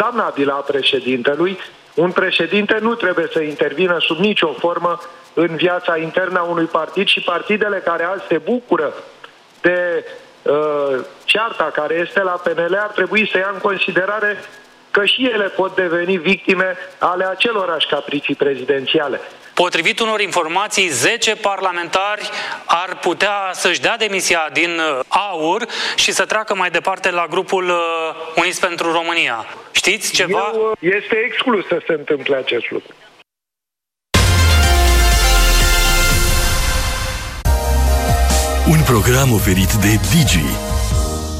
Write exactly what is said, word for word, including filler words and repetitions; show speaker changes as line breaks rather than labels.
condamnabilă a președintelui. Un președinte nu trebuie să intervină sub nicio formă în viața internă a unui partid și partidele care azi se bucură de uh, cearta care este la P N L ar trebui să ia în considerare că și ele pot deveni victime ale acelorași capricii prezidențiale.
Potrivit unor informații, zece parlamentari ar putea să-și dea demisia din AUR și să treacă mai departe la grupul Uniți pentru România. Știți ceva?
Eu, este exclus să se întâmple acest lucru.
Un program oferit de Digi.